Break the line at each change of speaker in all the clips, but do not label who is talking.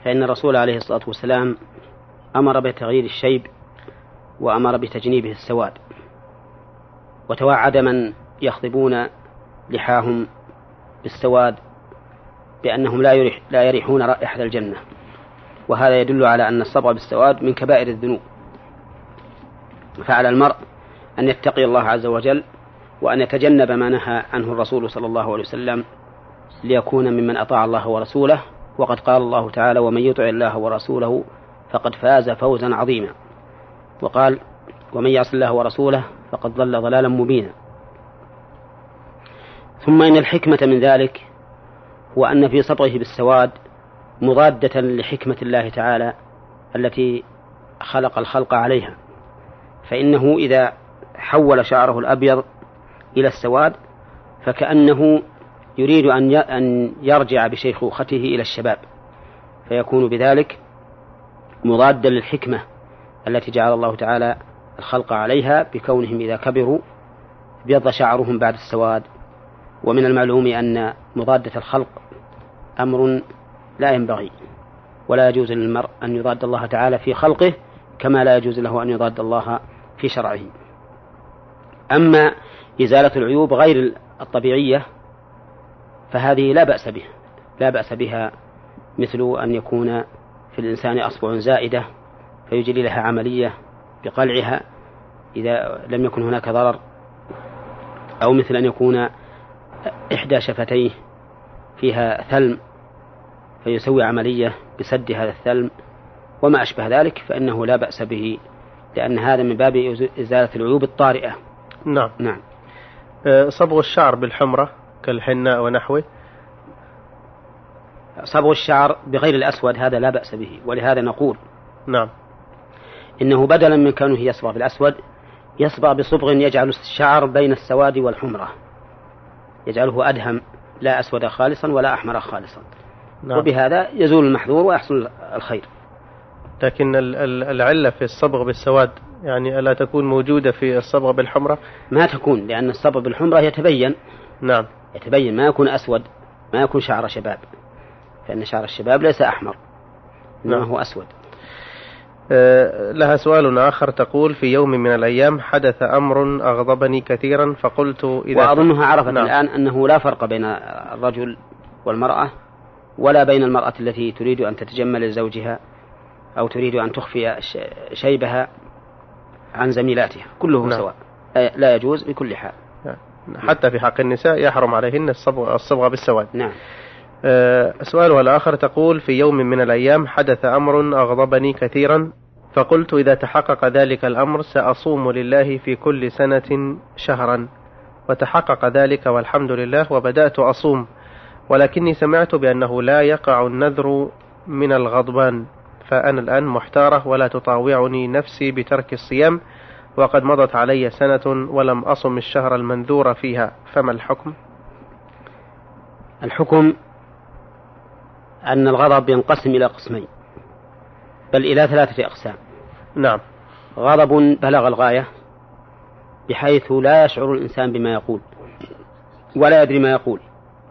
فإن الرسول عليه الصلاة والسلام أمر بتغيير الشيب وأمر بتجنيبه السواد، وتوعد من يخضبون لحاهم بالسواد بأنهم لا يريحون رائحة الجنة. وهذا يدل على أن الصبغ بالسواد من كبائر الذنوب، فعلى المرء أن يتقي الله عز وجل وأن يتجنب ما نهى عنه الرسول صلى الله عليه وسلم ليكون ممن أطاع الله ورسوله. وقد قال الله تعالى: ومن يطع الله ورسوله فقد فاز فوزا عظيما. وقال: ومن يعص الله ورسوله فقد ضل ضلالا مبينا. ثم إن الحكمة من ذلك هو أن في صبغه بالسواد مضادة لحكمة الله تعالى التي خلق الخلق عليها، فإنه إذا حول شعره الأبيض إلى السواد فكأنه يريد أن يرجع بشيخوخته إلى الشباب، فيكون بذلك مضادا للحكمة التي جعل الله تعالى الخلق عليها بكونهم إذا كبروا ابيض شعرهم بعد السواد. ومن المعلوم أن مضادة الخلق أمر لا ينبغي، ولا يجوز للمرء أن يضاد الله تعالى في خلقه كما لا يجوز له أن يضاد الله في شرعه. أما إزالة العيوب غير الطبيعية فهذه لا بأس بها، مثل أن يكون في الإنسان أصبع زائدة فيجري لها عملية بقلعها إذا لم يكن هناك ضرر، أو مثل أن يكون إحدى شفتيه فيها ثلم فيسوي عملية بسد هذا الثلم وما أشبه ذلك، فإنه لا بأس به، لأن هذا من باب إزالة العيوب الطارئة.
نعم. صبغ الشعر بالحمرة كالحناء ونحوه.
صبغ الشعر بغير الأسود هذا لا بأس به، ولهذا نقول
نعم
إنه بدلا من كونه يصبغ بالأسود يصبغ بصبغ يجعل الشعر بين السواد والحمرة، يجعله أدهم، لا أسود خالصا ولا أحمر خالصا. نعم. وبهذا يزول المحظور ويحصل الخير.
لكن العلة في الصبغ بالسواد يعني ألا تكون موجودة في الصبغ بالحمرة؟
ما تكون، لأن الصبغ بالحمرة يتبين.
نعم.
يتبين، ما يكون أسود، ما يكون شعر شباب، فإن شعر الشباب ليس أحمر إنما هو أسود.
لها سؤال آخر تقول: في يوم من الأيام حدث أمر أغضبني كثيرا فقلت إذا
وأظنها عرفت الآن أنه لا فرق بين الرجل والمرأة، ولا بين المرأة التي تريد أن تتجمل لزوجها أو تريد أن تخفي شيبها عن زميلاتها، كلهم سواء، لا يجوز بكل حال.
حتى في حق النساء يحرم عليهن الصبغة بالسواد.
نعم.
سؤالها الآخر تقول: في يوم من الأيام حدث أمر أغضبني كثيرا فقلت إذا تحقق ذلك الأمر سأصوم لله في كل سنة شهرا، وتحقق ذلك والحمد لله وبدأت أصوم، ولكني سمعت بأنه لا يقع النذر من الغضبان، فأنا الآن محتارة ولا تطاوعني نفسي بترك الصيام، وقد مضت علي سنة ولم أصم الشهر المنذور فيها، فما الحكم؟
الحكم أن الغضب ينقسم إلى قسمين، بل إلى 3 أقسام.
نعم.
غضب بلغ الغاية بحيث لا يشعر الإنسان بما يقول ولا يدري ما يقول،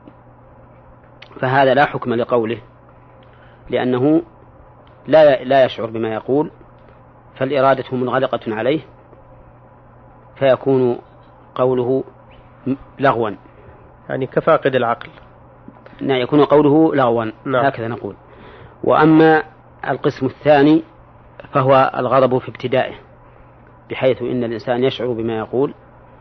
فهذا لا حكم لقوله، لأنه لا يشعر بما يقول، فالإرادة منغلقة عليه، فيكون قوله لغوا،
يعني كفاقد العقل.
يكون قوله لغوا. نعم. هكذا نقول. وأما القسم الثاني فهو الغضب في ابتدائه، بحيث إن الإنسان يشعر بما يقول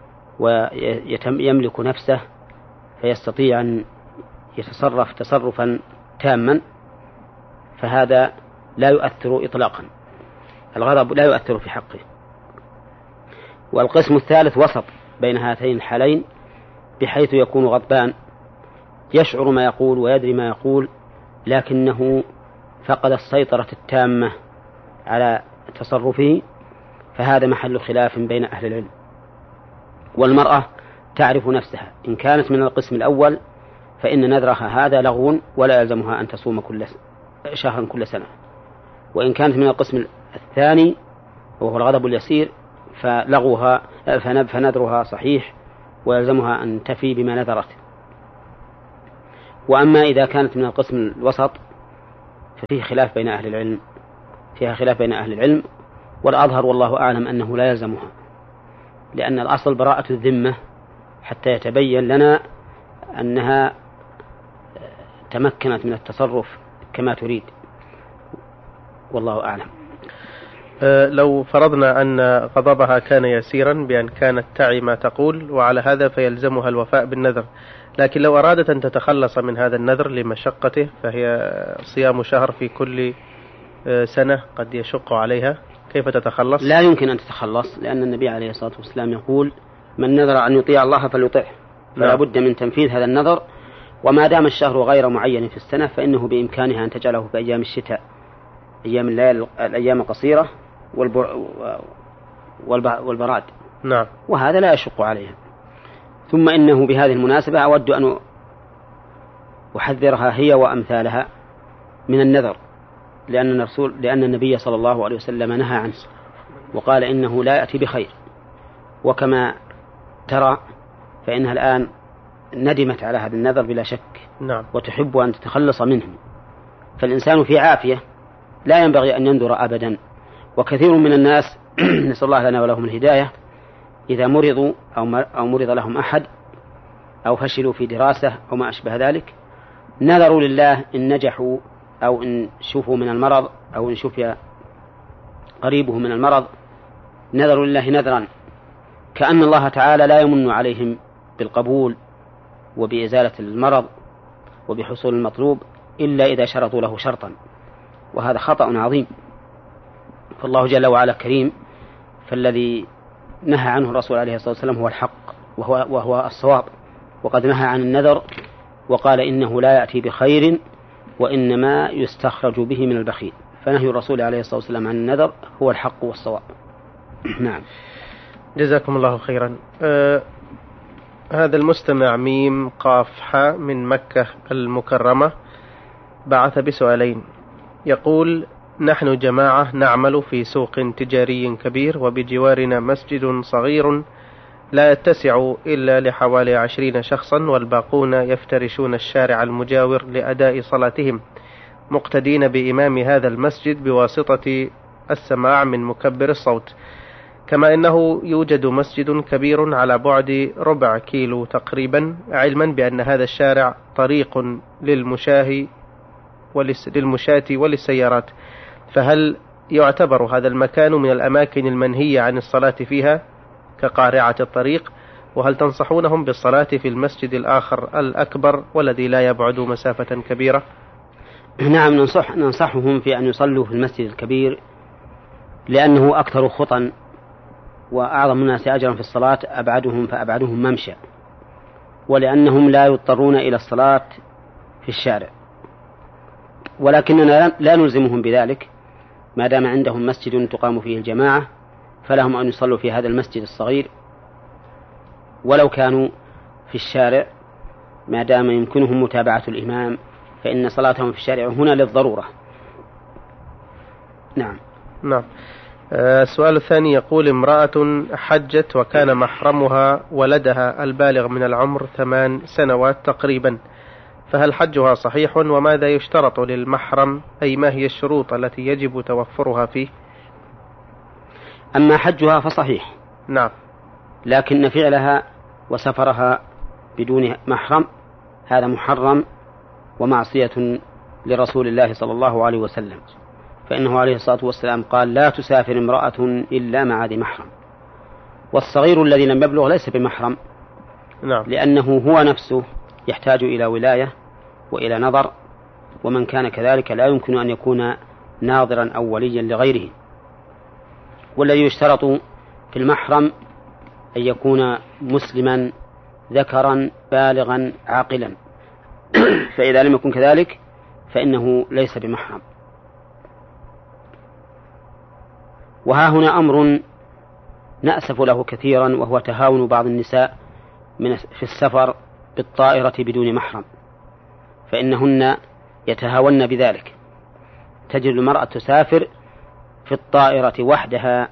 ويملك نفسه فيستطيع أن يتصرف تصرفا تاما، فهذا لا يؤثر إطلاقا، الغضب لا يؤثر في حقه. والقسم الثالث وسط بين هاتين الحالين، بحيث يكون غضبان يشعر ما يقول ويدري ما يقول، لكنه فقد السيطرة التامة على تصرفه، فهذا محل خلاف بين أهل العلم. والمرأة تعرف نفسها، إن كانت من القسم الأول فإن نذرها هذا لغو ولا يلزمها أن تصوم كل شهر كل سنة، وإن كانت من القسم الثاني وهو الغضب اليسير فنذرها صحيح ويلزمها أن تفي بما نذرت. وأما إذا كانت من القسم الوسط ففيه خلاف بين أهل العلم، فيها خلاف بين أهل العلم، والأظهر والله أعلم أنه لا يلزمها، لأن الأصل براءة الذمة حتى يتبين لنا أنها تمكنت من التصرف كما تريد، والله أعلم.
لو فرضنا أن غضبها كان يسيرا بأن كانت تعي ما تقول، وعلى هذا فيلزمها الوفاء بالنذر، لكن لو أرادت أن تتخلص من هذا النذر لمشقته، فهي صيام شهر في كل سنة قد يشق عليها، كيف تتخلص؟
لا يمكن أن تتخلص، لأن النبي عليه الصلاة والسلام يقول: من نذر أن يطيع الله فليطعه، فلا بد من تنفيذ هذا النذر. وما دام الشهر غير معين في السنة فإنه بإمكانها أن تجعله في أيام الشتاء، أيام الليل، الأيام القصيرة والبراد.
نعم.
وهذا لا يشق عليها. ثم إنه بهذه المناسبة أود أن أحذرها هي وأمثالها من النذر، لأن النبي صلى الله عليه وسلم نهى عنه وقال إنه لا يأتي بخير، وكما ترى فإنها الآن ندمت على هذا النذر بلا شك.
نعم.
وتحب أن تتخلص منه، فالإنسان في عافية لا ينبغي أن ينذر أبدا. وكثير من الناس نسأل الله لنا ولهم الهداية إذا مرضوا أو مرض لهم أحد أو فشلوا في دراسة أو ما أشبه ذلك، نذروا لله إن نجحوا أو إن شفوا من المرض أو إن شفي قريبه من المرض، نذروا لله نذرا كأن الله تعالى لا يمن عليهم بالقبول وبإزالة المرض وبحصول المطلوب إلا إذا شرطوا له شرطا، وهذا خطأ عظيم. فالله جل وعلا كريم، فالذي نهى عنه الرسول عليه الصلاة والسلام هو الحق وهو الصواب، وقد نهى عن النذر وقال إنه لا يأتي بخير وإنما يستخرج به من البخيل، فنهي الرسول عليه الصلاة والسلام عن النذر هو الحق والصواب. نعم.
جزاكم الله خيرا. هذا المستمع ميم قاف حاء من مكة المكرمة بعث بسؤالين، يقول: نحن جماعة نعمل في سوق تجاري كبير، وبجوارنا مسجد صغير لا يتسع إلا لحوالي 20 شخصا، والباقون يفترشون الشارع المجاور لأداء صلاتهم، مقتدين بإمام هذا المسجد بواسطة السماع من مكبر الصوت، كما إنه يوجد مسجد كبير على بعد 4 كيلو تقريبا، علما بأن هذا الشارع طريق للمشاة وللسيارات، فهل يعتبر هذا المكان من الأماكن المنهية عن الصلاة فيها كقارعة الطريق؟ وهل تنصحونهم بالصلاة في المسجد الآخر الأكبر والذي لا يبعد مسافة كبيرة؟
نعم، ننصحهم في أن يصلوا في المسجد الكبير، لأنه أكثر خطا وأعظم الناس أجرا في الصلاة فأبعدهم ممشى، ولأنهم لا يضطرون إلى الصلاة في الشارع. ولكننا لا نلزمهم بذلك، ما دام عندهم مسجد تقام فيه الجماعة فلهم أن يصلوا في هذا المسجد الصغير ولو كانوا في الشارع، ما دام يمكنهم متابعة الإمام، فإن صلاتهم في الشارع هنا للضرورة. نعم.
نعم. السؤال الثاني يقول: امرأة حجت وكان محرمها ولدها البالغ من العمر 8 سنوات تقريبا، فهل حجها صحيح؟ وماذا يشترط للمحرم، أي ما هي الشروط التي يجب توفرها فيه؟
أما حجها فصحيح.
نعم.
لكن فعلها وسفرها بدون محرم هذا محرم ومعصية لرسول الله صلى الله عليه وسلم، فإنه عليه الصلاة والسلام قال: لا تسافر امرأة إلا مع ذي محرم. والصغير الذي لم يبلغ ليس بمحرم.
نعم.
لأنه هو نفسه يحتاج إلى ولاية وإلى نظر، ومن كان كذلك لا يمكن أن يكون ناظرا أو وليا لغيره. والذي يشترط في المحرم أن يكون مسلما ذكرا بالغا عاقلا، فإذا لم يكن كذلك فإنه ليس بمحرم. وها هنا أمر نأسف له كثيرا، وهو تهاون بعض النساء في السفر بالطائرة بدون محرم، فإنهن يتهاون بذلك. تجد المرأة تسافر في الطائرة وحدها،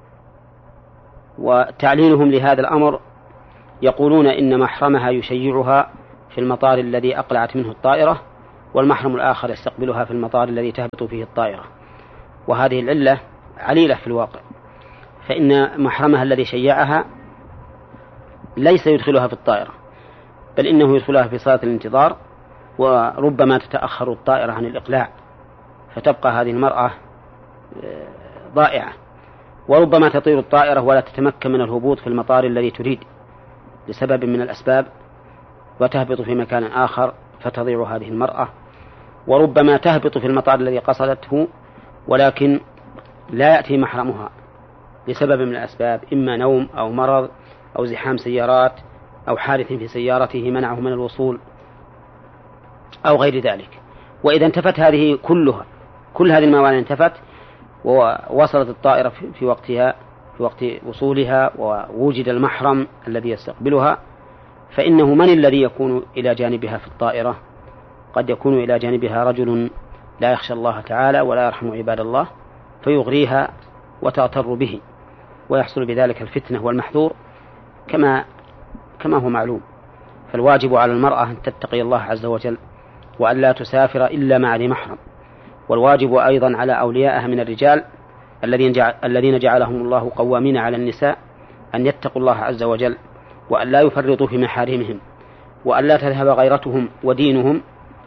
وتعليلهم لهذا الأمر يقولون إن محرمها يشيعها في المطار الذي أقلعت منه الطائرة، والمحرم الآخر يستقبلها في المطار الذي تهبط فيه الطائرة. وهذه العلة عليلة في الواقع، فإن محرمها الذي شيعها ليس يدخلها في الطائرة، بل إنه يدخلها في صالة الانتظار، وربما تتأخر الطائرة عن الإقلاع فتبقى هذه المرأة ضائعة، وربما تطير الطائرة ولا تتمكن من الهبوط في المطار الذي تريد لسبب من الأسباب وتهبط في مكان آخر فتضيع هذه المرأة، وربما تهبط في المطار الذي قصدته ولكن لا يأتي محرمها لسبب من الأسباب، إما نوم أو مرض أو زحام سيارات أو حادث في سيارته منعه من الوصول أو غير ذلك. وإذا انتفت هذه كلها، كل هذه الموانع انتفت ووصلت الطائرة في وقتها، في وقت وصولها، ووجد المحرم الذي يستقبلها، فإنه من الذي يكون إلى جانبها في الطائرة؟ قد يكون إلى جانبها رجل لا يخشى الله تعالى ولا يرحم عباد الله فيغريها وتغتر به، ويحصل بذلك الفتنة والمحذور كما هو معلوم. فالواجب على المرأة أن تتقي الله عز وجل وأن لا تسافر إلا مع ذي محرم، والواجب أيضا على أوليائها من الرجال الذين جعلهم الله قوامين على النساء أن يتقوا الله عز وجل وأن لا يفرطوا في محارمهم، وأن لا تذهب غيرتهم ودينهم،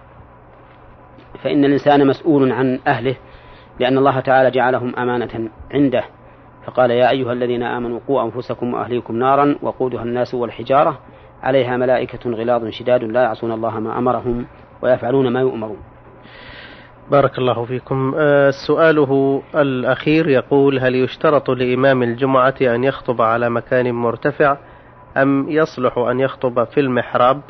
فإن الإنسان مسؤول عن أهله، لأن الله تعالى جعلهم أمانة عنده، فقال يا أيها الذين آمنوا قوا أنفسكم وأهليكم نارا وقودها الناس والحجارة عليها ملائكة غلاظ شداد لا يعصون الله ما أمرهم ويفعلون ما يؤمرون.
بارك الله فيكم. سؤاله الأخير يقول: هل يشترط لإمام الجمعة أن يخطب على مكان مرتفع أم يصلح أن يخطب في المحراب؟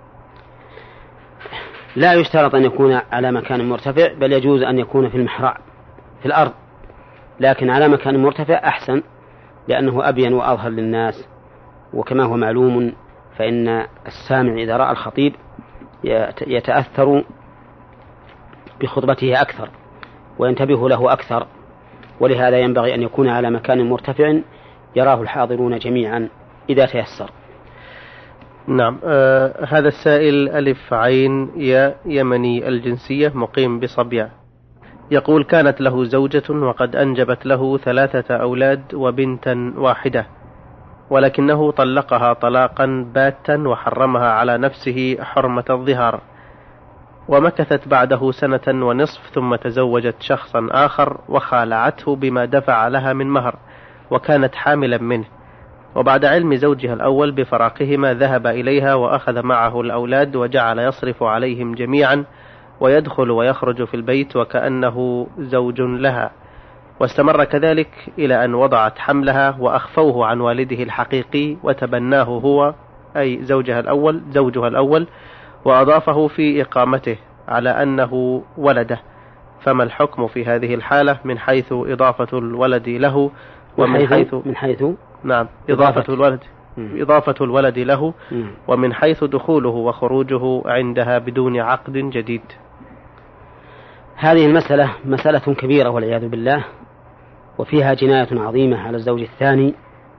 لا يشترط أن يكون على مكان مرتفع، بل يجوز أن يكون في المحراب في الأرض، لكن على مكان مرتفع أحسن لأنه أبين وأظهر للناس. وكما هو معلوم فإن السامع إذا رأى الخطيب يتأثر بخطبته أكثر وينتبه له أكثر، ولهذا ينبغي أن يكون على مكان مرتفع يراه الحاضرون جميعا إذا تيسر.
نعم. هذا السائل ألف عين يا يمني الجنسية مقيم بصبيا، يقول: كانت له زوجة وقد أنجبت له 3 أولاد وبنتا واحدة، ولكنه طلقها طلاقا باتا وحرمها على نفسه حرمة الظهار، ومكثت بعده 1.5 سنة ثم تزوجت شخصا آخر وخالعته بما دفع لها من مهر وكانت حاملا منه، وبعد علم زوجها الأول بفراقهما ذهب إليها وأخذ معه الأولاد وجعل يصرف عليهم جميعا ويدخل ويخرج في البيت وكأنه زوج لها، واستمر كذلك إلى أن وضعت حملها وأخفوه عن والده الحقيقي وتبناه هو أي زوجها الأول وأضافه في إقامته على أنه ولده، فما الحكم في هذه الحالة من حيث إضافة الولد له ومن حيث نعم إضافة الولد له ومن حيث دخوله وخروجه عندها بدون عقد جديد؟
هذه المسألة مسألة كبيرة والعياذ بالله، وفيها جناية عظيمة على الزوج الثاني،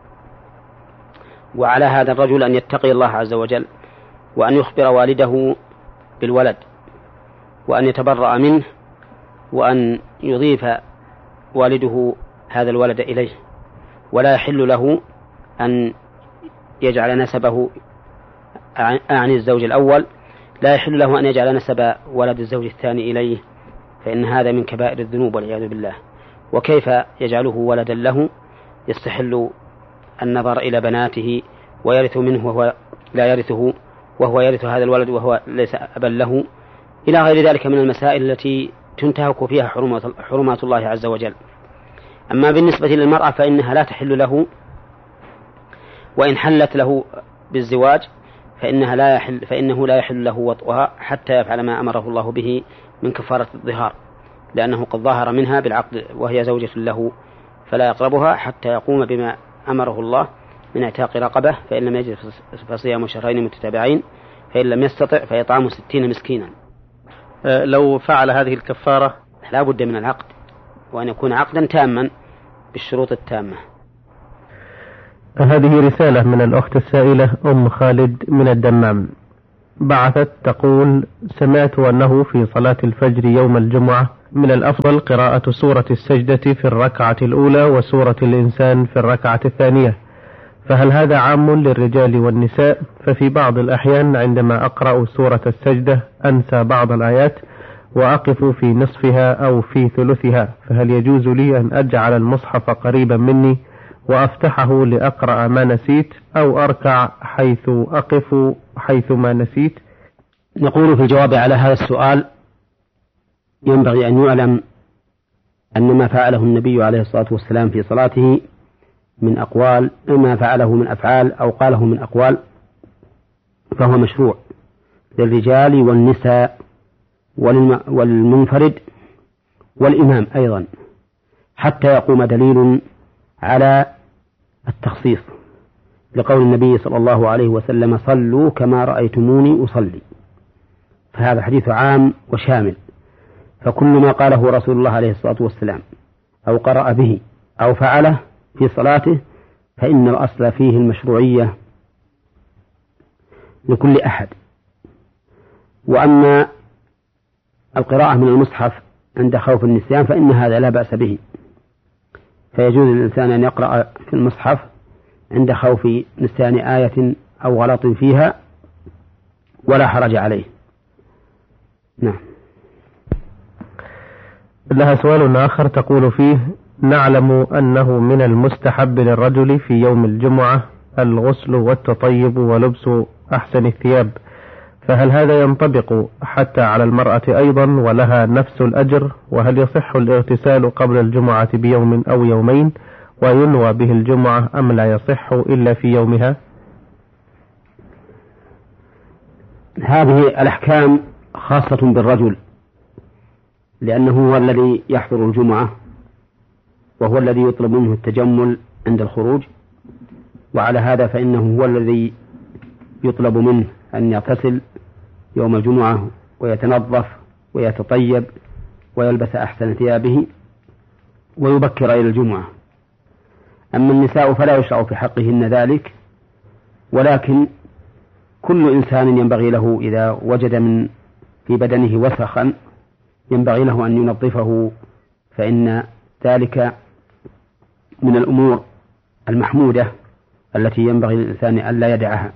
وعلى هذا الرجل أن يتقي الله عز وجل وأن يخبر والده بالولد وأن يتبرأ منه وأن يضيف والده هذا الولد إليه، ولا يحل له أن يجعل نسبه عن الزوج الأول، لا يحل له أن يجعل نسب ولد الزوج الثاني إليه، فإن هذا من كبائر الذنوب والعياذ بالله. وكيف يجعله ولدا له؟ يستحل النظر إلى بناته ويرث منه وهو لا يرثه، وهو يرث هذا الولد وهو ليس أبا له، إلى غير ذلك من المسائل التي تنتهك فيها حرمات الله عز وجل. أما بالنسبة للمرأة فإنها لا تحل له، وإن حلت له بالزواج فإنه لا يحل له وطئها حتى يفعل ما أمره الله به من كفارة الظهار، لأنه قد ظاهر منها بالعقد وهي زوجة له، فلا يقربها حتى يقوم بما أمره الله من اعتاق رقبة، فإن لم يجد فصيام شهرين متتابعين، فإن لم يستطع فإطعام 60 مسكينا.
لو فعل هذه الكفارة
لا بد من العقد، وأن يكون عقدا تاما بالشروط التامة.
هذه رسالة من الأخت السائلة أم خالد من الدمام، بعثت تقول: سمعت أنه في صلاة الفجر يوم الجمعة من الأفضل قراءة سورة السجدة في الركعة الأولى وسورة الإنسان في الركعة الثانية، فهل هذا عام للرجال والنساء؟ ففي بعض الأحيان عندما أقرأ سورة السجدة أنسى بعض الآيات وأقف في نصفها أو في ثلثها، فهل يجوز لي أن أجعل المصحف قريبا مني وأفتحه لأقرأ ما نسيت، أو أركع حيث أقف حيث ما نسيت؟
نقول في الجواب على هذا السؤال: ينبغي أن يعلم أن ما فعله النبي عليه الصلاة والسلام في صلاته من أقوال، ما فعله من أفعال أو قاله من أقوال، فهو مشروع للرجال والنساء والمنفرد والإمام أيضا، حتى يقوم دليل على التخصيص، لقول النبي صلى الله عليه وسلم: صلوا كما رأيتموني أصلي. فهذا حديث عام وشامل، فكل ما قاله رسول الله عليه الصلاة والسلام أو قرأ به أو فعله في صلاته فإن الأصل فيه المشروعية لكل أحد. وأما القراءة من المصحف عند خوف النسيان فإن هذا لا بأس به، فيجوز للإنسان أن يقرأ في المصحف عند خوف نسيان آية أو غلط فيها ولا حرج عليه. نعم.
لها سؤال آخر تقول فيه: نعلم أنه من المستحب للرجل في يوم الجمعة الغسل والتطيب ولبس أحسن الثياب، فهل هذا ينطبق حتى على المرأة أيضا ولها نفس الأجر؟ وهل يصح الاغتسال قبل الجمعة بيوم أو يومين وينوى به الجمعة أم لا يصح إلا في يومها؟
هذه الأحكام خاصة بالرجل، لأنه هو الذي يحضر الجمعة وهو الذي يطلب منه التجمل عند الخروج، وعلى هذا فإنه هو الذي يطلب منه أن يغتسل يوم الجمعة ويتنظف ويتطيب ويلبس أحسن ثيابه ويبكر إلى الجمعة. أما النساء فلا يشرع في حقهن ذلك، ولكن كل إنسان ينبغي له إذا وجد في بدنه وسخا ينبغي له أن ينظفه، فإن ذلك من الأمور المحمودة التي ينبغي للإنسان أن لا يدعها.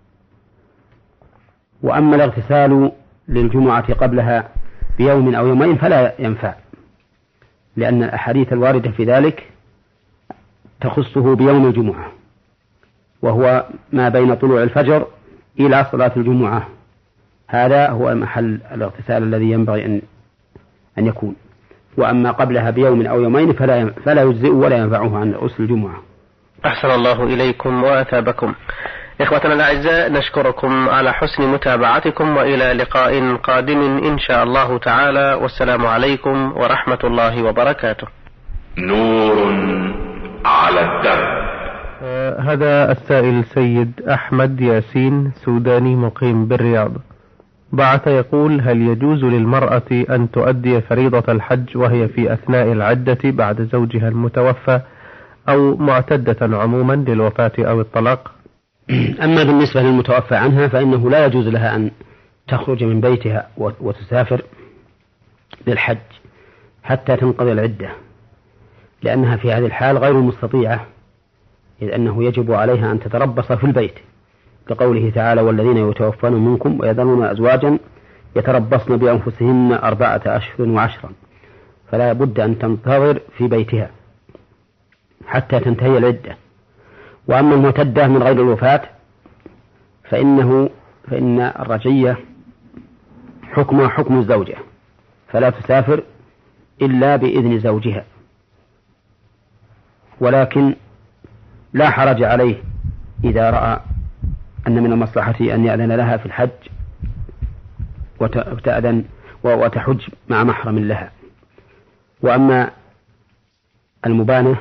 وأما الاغتسال للجمعة قبلها بيوم أو يومين فلا ينفع، لأن الأحاديث الواردة في ذلك تخصه بيوم الجمعة، وهو ما بين طلوع الفجر إلى صلاة الجمعة، هذا هو محل الاغتسال الذي ينبغي أن يكون. وأما قبلها بيوم أو يومين فلا يجزئ ولا ينفعه عن غسل الجمعة.
أحسن الله إليكم وأثابكم. إخوتنا الأعزاء، نشكركم على حسن متابعتكم، وإلى لقاء قادم إن شاء الله تعالى، والسلام عليكم ورحمة الله وبركاته.
نور على الدرب.
هذا السائل سيد أحمد ياسين سوداني مقيم بالرياض، بعث يقول: هل يجوز للمرأة أن تؤدي فريضة الحج وهي في أثناء العدة بعد زوجها المتوفى أو معتدة عموما للوفاة أو الطلاق؟
أما بالنسبة للمتوفى عنها فإنه لا يجوز لها أن تخرج من بيتها وتسافر للحج حتى تنقضي العدة، لأنها في هذه الحال غير مستطيعة، إذ أنه يجب عليها أن تتربص في البيت، كقوله تعالى: والذين يتوفون منكم ويذرون أزواجا يتربصن بأنفسهن 4 أشهر و10، فلا بد أن تنتظر في بيتها حتى تنتهي العدة. وأما المعتدة من غير الوفاة فإن الرجعية حكمها حكم الزوجة، فلا تسافر إلا بإذن زوجها، ولكن لا حرج عليه إذا رأى أن من المصلحة أن يأذن لها في الحج وتأذن وتحج مع محرم لها. وأما المبانة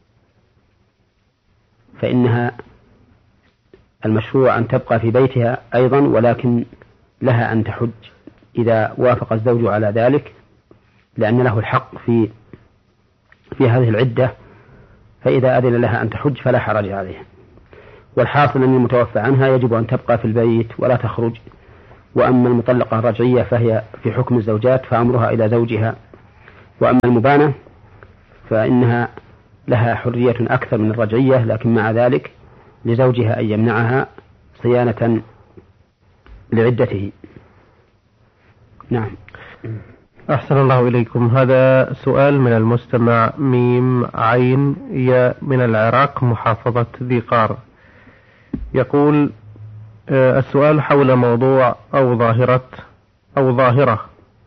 فإنها المشروع أن تبقى في بيتها أيضا، ولكن لها أن تحج إذا وافق الزوج على ذلك، لأن له الحق في هذه العدة، فإذا أذن لها أن تحج فلا حرج عليها. والحاصل أن المتوفى عنها يجب أن تبقى في البيت ولا تخرج وأما المطلقة الرجعية فهي في حكم الزوجات فأمرها إلى زوجها. وأما المبانة فإنها لها حرية أكثر من الرجعية، لكن مع ذلك لزوجها أن يمنعها صيانة لعدته. نعم.
أحسن الله إليكم. هذا سؤال من المستمع ميم عين يا من العراق محافظة ذي قار. يقول السؤال حول موضوع أو ظاهرة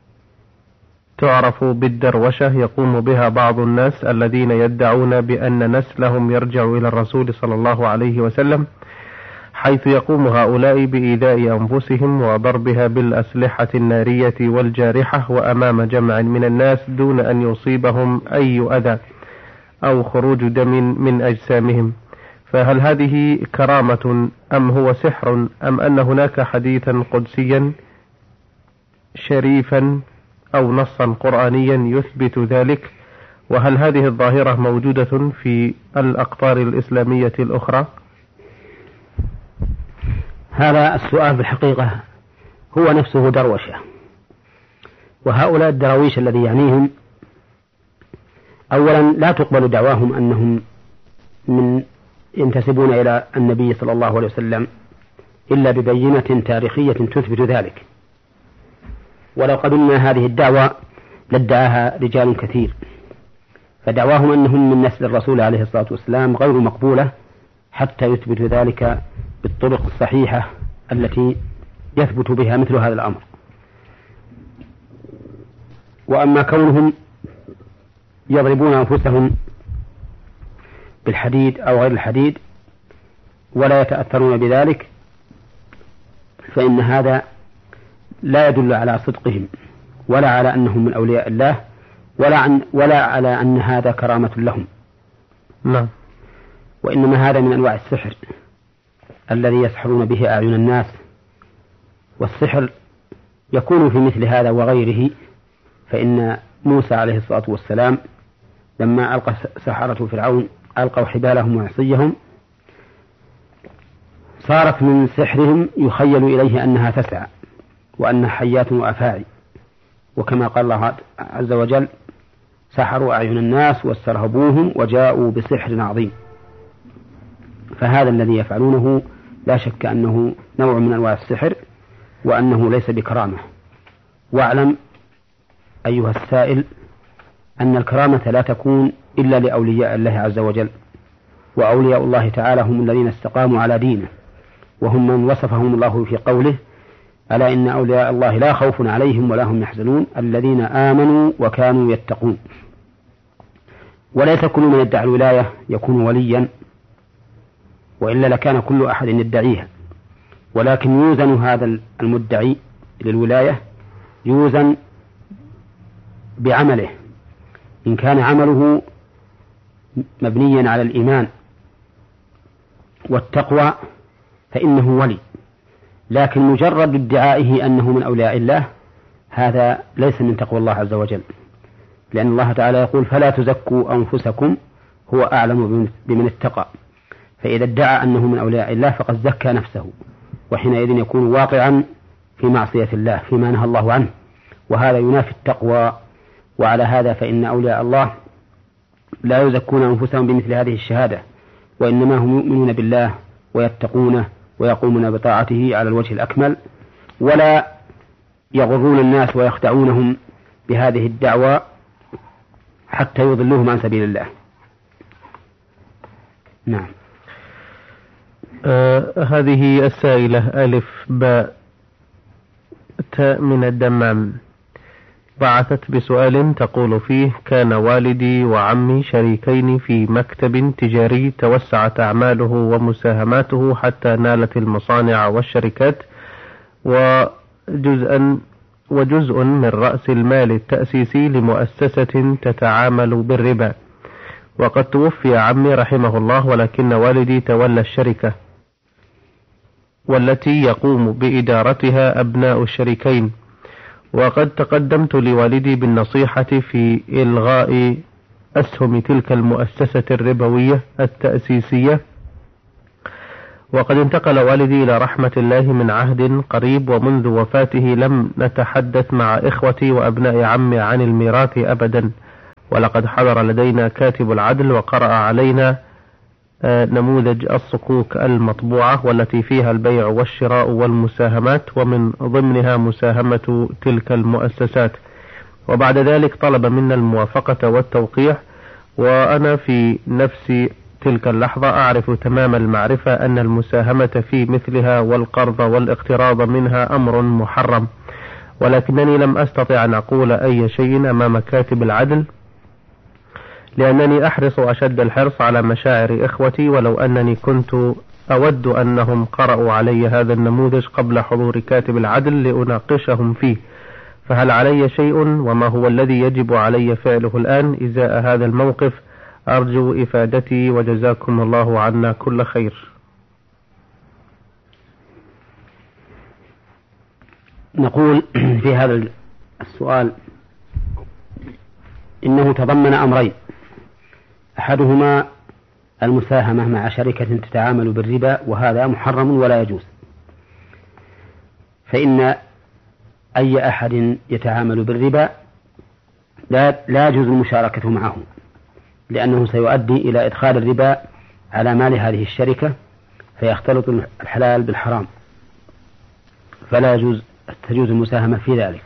تعرف بالدروشة يقوم بها بعض الناس الذين يدعون بأن نسلهم يرجع إلى الرسول صلى الله عليه وسلم، حيث يقوم هؤلاء بإيذاء أنفسهم وضربها بالأسلحة النارية والجارحة وأمام جمع من الناس دون أن يصيبهم أي أذى أو خروج دم من أجسامهم، فهل هذه كرامة أم هو سحر أم أن هناك حديثا قدسيا شريفا أو نصا قرآنيا يثبت ذلك؟ وهل هذه الظاهرة موجودة في الأقطار الإسلامية الأخرى؟
هذا السؤال بالحقيقة هو نفسه دروشة، وهؤلاء الدراويش الذي يعنيهم أولا لا تقبل دعواهم أنهم ينتسبون إلى النبي صلى الله عليه وسلم إلا ببينة تاريخية تثبت ذلك، ولو قبلنا هذه الدعوة لادعاها رجال كثير، فدعواهم أنهم من نسل الرسول عليه الصلاة والسلام غير مقبولة حتى يثبتوا ذلك بالطرق الصحيحة التي يثبت بها مثل هذا الأمر. وأما كونهم يضربون أنفسهم بالحديد أو غير الحديد ولا يتأثرون بذلك فإن هذا لا يدل على صدقهم ولا على أنهم من أولياء الله ولا على أن هذا كرامة لهم.
لا.
وإنما هذا من أنواع السحر الذي يسحرون به أعين الناس، والسحر يكون في مثل هذا وغيره. فإن موسى عليه الصلاة والسلام لما ألقى سحرة فرعون ألقوا حبالهم وعصيهم صارت من سحرهم يخيل إليه أنها تسعى وأنها حيات وأفاعي، وكما قال الله عز وجل سحروا أعين الناس واسترهبوهم وجاءوا بسحر عظيم. فهذا الذي يفعلونه لا شك أنه نوع من أنواع السحر وأنه ليس بكرامة. واعلم أيها السائل أن الكرامة لا تكون إلا لأولياء الله عز وجل، وأولياء الله تعالى هم الذين استقاموا على دينه، وهم من وصفهم الله في قوله ألا إن أولياء الله لا خوف عليهم ولا هم يحزنون الذين آمنوا وكانوا يتقون. وليس كل من يدعي الولاية يكون وليا، وإلا لكان كل أحد يدعيها، ولكن يوزن هذا المدعي للولاية يوزن بعمله. إن كان عمله مبنيا على الإيمان والتقوى فإنه ولي، لكن مجرد ادعائه أنه من أولياء الله هذا ليس من تقوى الله عز وجل، لأن الله تعالى يقول فلا تزكوا أنفسكم هو أعلم بمن اتقى. فإذا ادعى أنه من أولياء الله فقد زكى نفسه، وحينئذ يكون واقعا في معصية الله فيما نهى الله عنه، وهذا ينافي التقوى. وعلى هذا فإن أولياء الله لا يزكون أنفسهم بمثل هذه الشهادة، وإنما هم يؤمنون بالله ويتقونه ويقومون بطاعته على الوجه الأكمل، ولا يغرون الناس ويخدعونهم بهذه الدعوة حتى يضلوهم عن سبيل الله. نعم.
هذه السائلة ألف باء تاء من الدمام بعثت بسؤال تقول فيه: كان والدي وعمي شريكين في مكتب تجاري توسعت أعماله ومساهماته حتى نالت المصانع والشركات وجزء من رأس المال التأسيسي لمؤسسة تتعامل بالربا، وقد توفي عمي رحمه الله، ولكن والدي تولى الشركة والتي يقوم بإدارتها أبناء الشريكين، وقد تقدمت لوالدي بالنصيحة في إلغاء أسهم تلك المؤسسة الربوية التأسيسية وقد انتقل والدي إلى رحمة الله من عهد قريب، ومنذ وفاته لم نتحدث مع إخوتي وأبناء عمي عن الميراث أبدا، ولقد حضر لدينا كاتب العدل وقرأ علينا نموذج الصكوك المطبوعة والتي فيها البيع والشراء والمساهمات، ومن ضمنها مساهمة تلك المؤسسات، وبعد ذلك طلب منا الموافقة والتوقيع. وأنا في نفس تلك اللحظة أعرف تمام المعرفة أن المساهمة في مثلها والقرض والاقتراض منها أمر محرم، ولكنني لم أستطع أن أقول أي شيء أمام كاتب العدل، لأنني أحرص أشد الحرص على مشاعر إخوتي، ولو أنني كنت أود أنهم قرأوا علي هذا النموذج قبل حضور كاتب العدل لأناقشهم فيه. فهل علي شيء، وما هو الذي يجب علي فعله الآن إزاء هذا الموقف؟ أرجو إفادتي، وجزاكم الله عنا كل خير.
نقول في هذا السؤال إنه تضمن أمرين: أحدهما المساهمة مع شركة تتعامل بالربا، وهذا محرم ولا يجوز، فإن أي أحد يتعامل بالربا لا يجوز المشاركة معه، لأنه سيؤدي إلى إدخال الربا على مال هذه الشركة فيختلط الحلال بالحرام، فلا تجوز المساهمة في ذلك.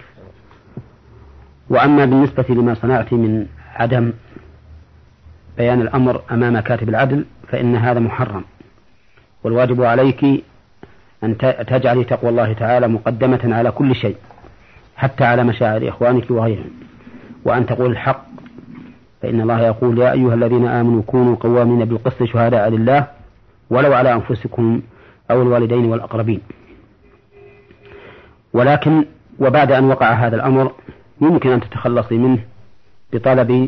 وأما بالنسبة لما صنعت من عدم بيان الأمر أمام كاتب العدل فإن هذا محرم، والواجب عليك أن تجعلي تقوى الله تعالى مقدمة على كل شيء، حتى على مشاعر إخوانك وغيرهم، وأن تقول الحق، فإن الله يقول: يا أيها الذين آمنوا كونوا قوامين بالقسط شهداء لله ولو على أنفسكم أو الوالدين والأقربين. ولكن وبعد أن وقع هذا الأمر يمكن أن تتخلصي منه بطلب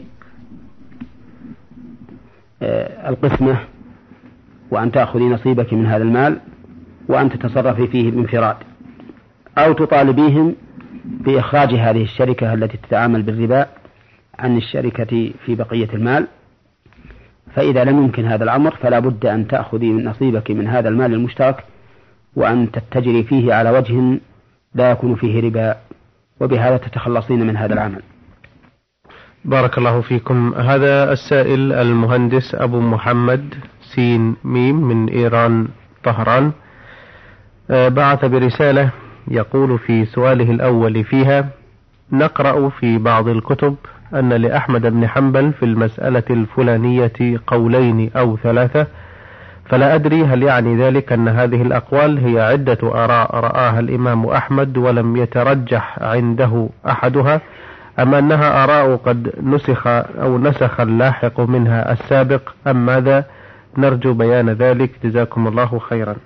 القسمة، وأن تأخذي نصيبك من هذا المال وأن تتصرفي فيه بانفراد، أو تطالبيهم بإخراج هذه الشركة التي تتعامل بالربا عن الشركة في بقية المال. فإذا لم يمكن هذا الأمر فلا بد أن تأخذي نصيبك من هذا المال المشترك وأن تتجري فيه على وجه لا يكون فيه ربا، وبهذا تتخلصين من هذا العمل.
بارك الله فيكم. هذا السائل المهندس أبو محمد سين ميم من إيران طهران بعث برسالة يقول في سؤاله الأول فيها: نقرأ في بعض الكتب أن لأحمد بن حنبل في المسألة الفلانية قولين أو ثلاثة، فلا أدري هل يعني ذلك أن هذه الأقوال هي عدة آراء رآها الإمام أحمد ولم يترجح عنده أحدها، أم أنها آراء قد نسخ اللاحق منها السابق، أم ماذا؟ نرجو بيان ذلك، جزاكم الله خيرا.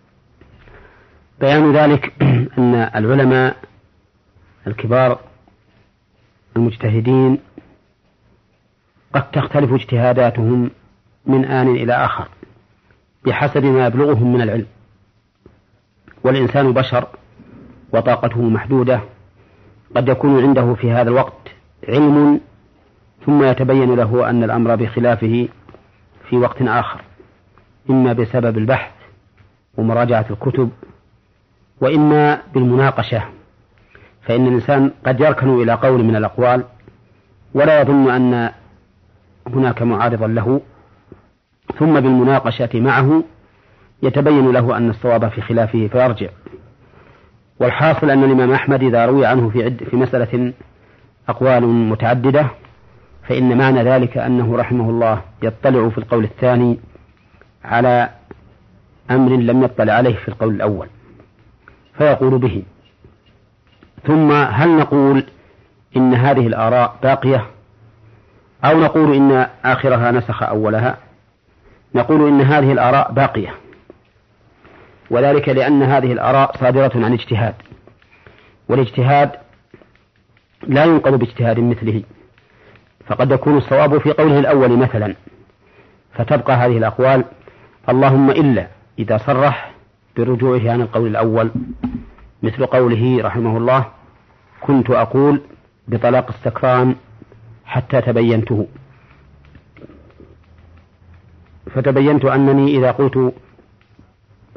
بيان ذلك أن العلماء الكبار المجتهدين قد تختلف اجتهاداتهم من آن إلى آخر بحسب ما يبلغهم من العلم، والإنسان بشر وطاقته محدودة، قد يكون عنده في هذا الوقت علم ثم يتبين له أن الأمر بخلافه في وقت آخر، إما بسبب البحث ومراجعة الكتب، وإما بالمناقشة، فإن الإنسان قد يركن إلى قول من الأقوال ولا يظن أن هناك معارضا له، ثم بالمناقشة معه يتبين له أن الصواب في خلافه فيرجع. والحاصل أن الإمام أحمد إذا روي عنه في مسألة أقوال متعددة فإن معنى ذلك أنه رحمه الله يطلع في القول الثاني على أمر لم يطلع عليه في القول الأول فيقول به. ثم هل نقول إن هذه الآراء باقية أو نقول إن آخرها نسخ أولها؟ نقول إن هذه الآراء باقية، وذلك لأن هذه الآراء صادرة عن اجتهاد، والاجتهاد لا ينقض باجتهاد مثله، فقد يكون الصواب في قوله الأول مثلا، فتبقى هذه الأقوال، اللهم إلا إذا صرح برجوعه عن القول الأول، مثل قوله رحمه الله: كنت أقول بطلاق السكران حتى تبينته، فتبينت أنني إذا قلت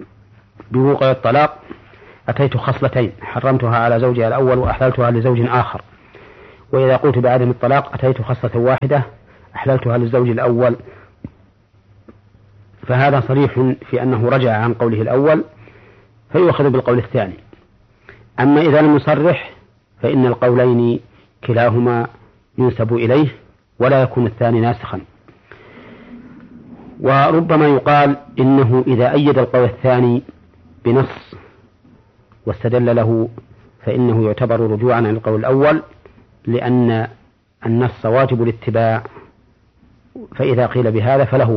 بوقوع الطلاق أتيت خصلتين حرمتها على زوجها الأول وأحللتها لزوج آخر، وإذا قلت بعدم الطلاق أتيت خصلة واحدة أحللتها للزوج الأول، فهذا صريح في أنه رجع عن قوله الأول فيؤخذ بالقول الثاني. أما إذا لم يصرح فإن القولين كلاهما ينسب إليه ولا يكون الثاني ناسخا. وربما يقال إنه إذا أيد القول الثاني بنص واستدل له فإنه يعتبر رجوعا عن القول الأول، لأن النص واجب الاتباع، فإذا قيل بهذا فله